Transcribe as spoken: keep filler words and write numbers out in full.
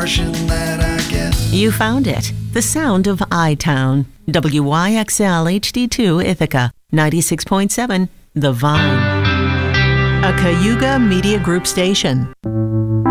portion that I get. You found it. The sound of I-Town. W Y X L H D two Ithaca. ninety-six point seven The Vine. A Cayuga Media Group station.